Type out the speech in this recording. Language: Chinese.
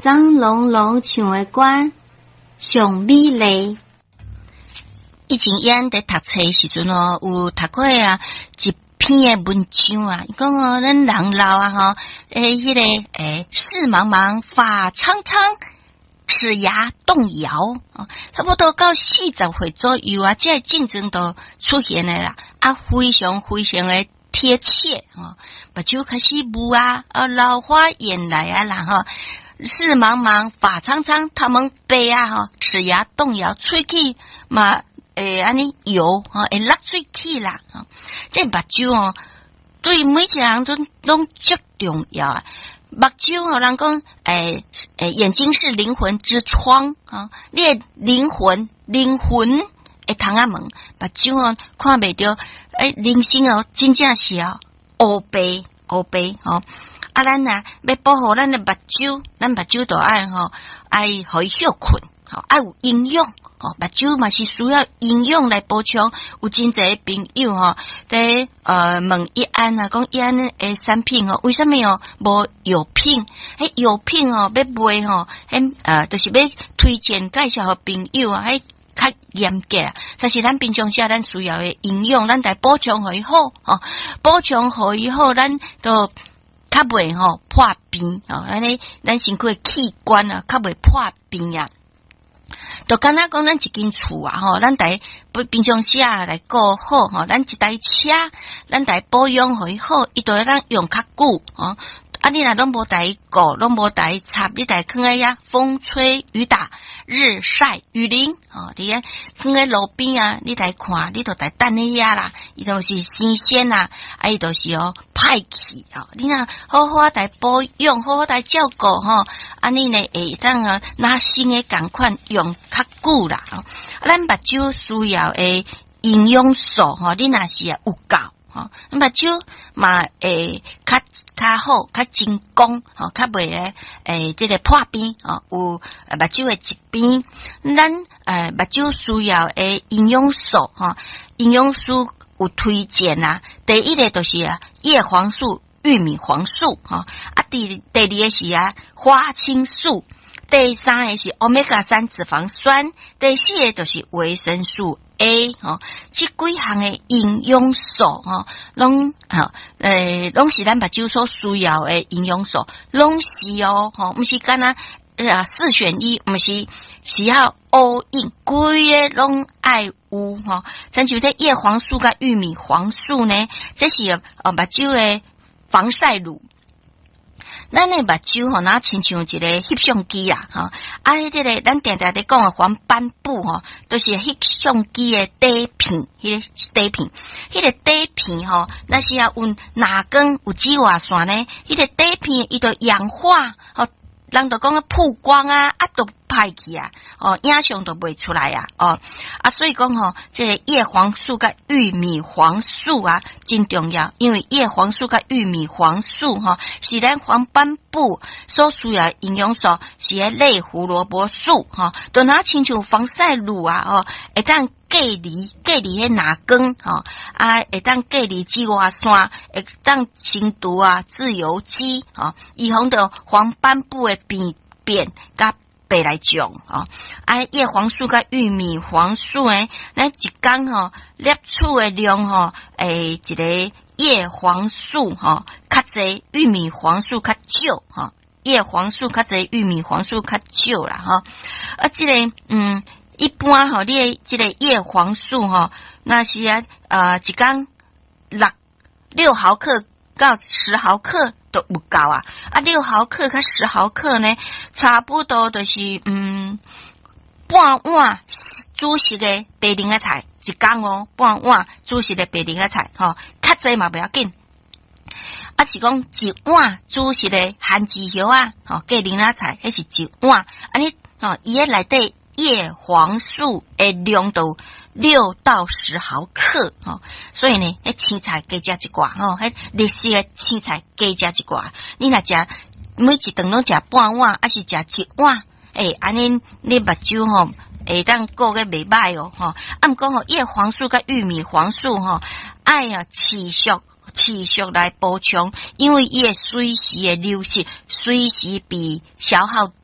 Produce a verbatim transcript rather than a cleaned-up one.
张龙龙唱的歌上美丽。 以前咱在读册时阵哦，有读过啊一篇的文章啊，伊讲哦，咱人老啊吼，诶，迄、那个诶，事茫茫，发苍苍，齿牙动摇哦，差不多到四十岁左右啊，这竞争都出现了啦，啊，非常非常的贴切哦，目睭开始雾啊，啊，老花眼来啊啦吼。事茫茫，发苍苍，头毛白啊吼，齿牙动摇，喙齿嘛诶安尼摇吼，会落喙齿啦吼。这目睭哦，对每一个人都拢足重要啊。目睭哦，人讲诶诶，眼睛是灵魂之窗啊，你的灵魂灵魂会通啊问，目睭哦看袂着，诶，人生哦真正是哦乌白乌白吼。啊，咱呐要保护咱的目睭，咱目睭就爱吼，爱互伊休困，吼，爱有营养，吼，目睭嘛是需要营养来补充。有真侪朋友吼，在呃问一安啊，讲一安诶产品哦，为什么哦无药品？迄药品哦要卖吼，迄呃就是要推荐介绍互朋友啊，迄较严格啊。但是咱平常时咱需要诶营养，咱来补充互伊好，吼，补充互伊好，咱都。较袂吼破病哦，安尼咱身躯器官啊，较袂破病啊。就敢若讲咱一间厝啊，吼，咱得平常时啊来顾好吼，咱一台车，咱得保养互伊好，伊就咱用较久哦。啊，你若拢无带顾，拢无带插，你得放在遐风吹雨打、日晒雨淋哦，伫遐放在路边啊，你得看，你就得等喺遐啦，伊就是新鲜啦，啊，伊就是哦歹去哦，你若好好来保养，好好来照顾吼，安尼呢会当啊拿新诶共款用较久啦。啊，咱目睭需要诶营养素吼，你若是啊有够吼，目睭嘛会较。较好，较精光，吼，较袂诶诶，这个破边，吼，有目睭诶疾病，咱诶目睭需要诶营养素，吼，营养素有推荐啊。第一个就是啊，叶黄素、玉米黄素，吼，啊，第第二个是啊，花青素，第三个是 omega 三脂肪酸，第四个就是维生素。A 吼，即几项诶营养素吼，拢吼诶，拢是咱目睭所需要诶营养素，拢是哦吼，毋是干呐啊四选一，毋是是要 all in， 规个拢爱有吼。像像这叶黄素甲玉米黄素呢，这是呃目睭诶防晒乳。咱诶目睭吼，若亲像一个翕相机啊，吼，啊，迄个咱定定咧讲诶黄斑部吼，都是翕相机诶底片，迄个底片，迄个底片吼，那是要有哪根有紫外线呢？迄个底片伊就氧化，吼，人就讲曝光啊，啊，都歹去啊，哦，影像都袂出来啊，哦，啊，所以讲吼，这个叶黄素甲玉米黄素啊，真重要，因为叶黄素甲玉米黄素吼，是咱黄斑部所需要营养素，是迄类胡萝卜素吼，就拿亲像防晒乳啊，哦，会当隔离隔离迄哪根吼，啊，会当隔离紫外线，会当清除啊自由基吼，预防着黄斑部诶病变甲白来种哦，啊，叶黄素甲玉米黄素诶，咱一工吼摄取诶量吼，诶，一个叶黄素吼较济，玉米黄素较少吼，叶黄素较济，玉米黄素较少啦吼。啊，即、这个嗯，一般吼，你诶即个叶黄素吼，那是啊，呃，一工六六毫克到十毫克。都有够啊！啊，六毫克甲十毫克呢，差不多就是嗯半碗煮熟的白灵仔菜一缸哦，半碗煮熟的白灵仔菜吼，较济嘛不要紧。啊，是讲一碗煮熟的番薯叶啊，吼，隔灵仔菜，迄是一碗。安尼吼，伊诶内底叶黄素诶量度。六到十毫克哦，所以呢，迄青菜加食一寡吼，迄绿色诶青菜加食一寡。你若食每一顿拢食半碗，还是食一碗？诶、欸，安尼你目睭吼会当顾个袂歹哦吼。啊，毋过吼叶黄素甲玉米黄素吼，爱啊持续持续来补充，因为伊会随时诶流失，随时被消耗